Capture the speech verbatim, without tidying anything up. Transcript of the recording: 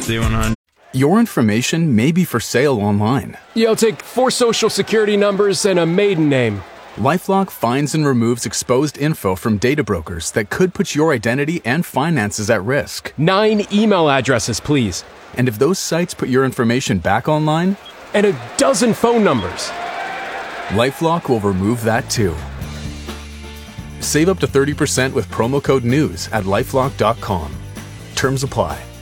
C one hundred. Your information may be for sale online. Yeah, I'll take four social security numbers and a maiden name. LifeLock finds and removes exposed info from data brokers that could put your identity and finances at risk. Nine email addresses, please. And if those sites put your information back online, and a dozen phone numbers, LifeLock will remove that too. Save up to thirty percent with promo code NEWS at lifelock dot com. Terms apply.